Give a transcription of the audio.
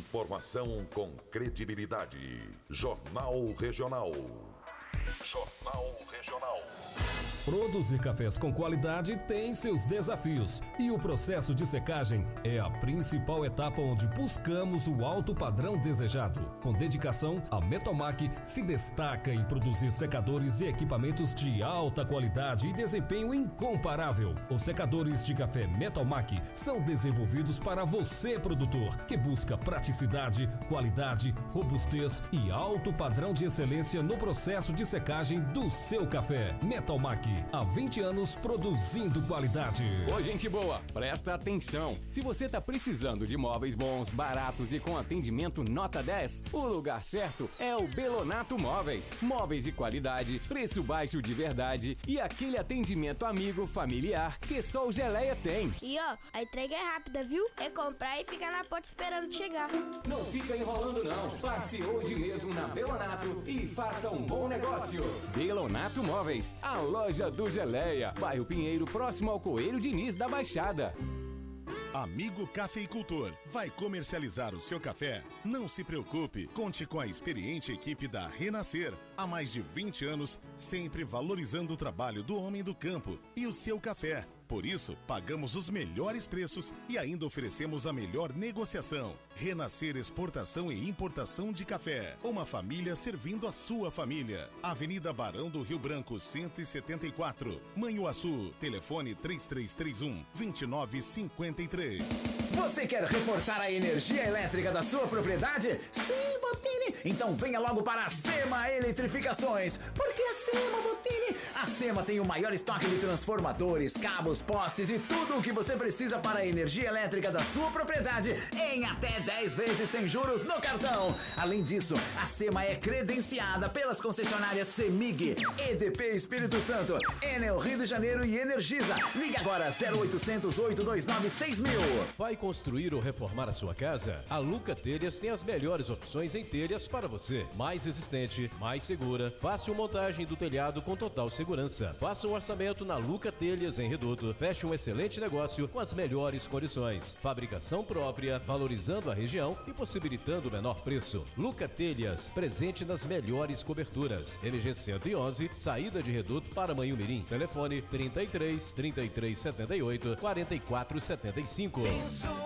Informação com credibilidade. Jornal Regional. Jornal Regional. Produzir cafés com qualidade tem seus desafios e o processo de secagem é a principal etapa onde buscamos o alto padrão desejado. Com dedicação, a Metalmac se destaca em produzir secadores e equipamentos de alta qualidade e desempenho incomparável. Os secadores de café Metalmac são desenvolvidos para você, produtor, que busca praticidade, qualidade, robustez e alto padrão de excelência no processo de secagem do seu café. Metalmac, há 20 anos produzindo qualidade. Ô, gente boa, presta atenção. Se você tá precisando de móveis bons, baratos e com atendimento nota 10, o lugar certo é o Belonato Móveis. Móveis de qualidade, preço baixo de verdade e aquele atendimento amigo, familiar que só o Geleia tem. E ó, a entrega é rápida, viu? É comprar e ficar na porta esperando chegar. Não fica enrolando não. Passe hoje mesmo na Belonato e faça um bom negócio. Belonato Móveis, a loja do Geleia, bairro Pinheiro, próximo ao Coelho Diniz da Baixada. Amigo cafeicultor, vai comercializar o seu café? Não se preocupe, conte com a experiente equipe da Renascer. Há mais de 20 anos, sempre valorizando o trabalho do homem do campo e o seu café. Por isso, pagamos os melhores preços e ainda oferecemos a melhor negociação. Renascer Exportação e Importação de Café. Uma família servindo a sua família. Avenida Barão do Rio Branco, 174. Manhuaçu. Telefone 3331-2953. Você quer reforçar a energia elétrica da sua propriedade? Sim, Bottini! Então venha logo para a Sema Eletrificações. Por que a Sema, Bottini? A Sema tem o maior estoque de transformadores, cabos, postes e tudo o que você precisa para a energia elétrica da sua propriedade em até 10 vezes sem juros no cartão. Além disso, a Sema é credenciada pelas concessionárias Semig, EDP Espírito Santo, Enel Rio de Janeiro e Energisa. Ligue agora 0800 829 6000. Vai construir ou reformar a sua casa? A Luca Telhas tem as melhores opções em telhas para você. Mais resistente, mais segura, fácil montagem do telhado com total segurança. Faça um orçamento na Luca Telhas em Reduto. Feche um excelente negócio com as melhores condições. Fabricação própria, valorizando a região e possibilitando o menor preço. Luca Telhas, presente nas melhores coberturas. MG 111, saída de Reduto para Manhumirim. Telefone 33 3378 4475.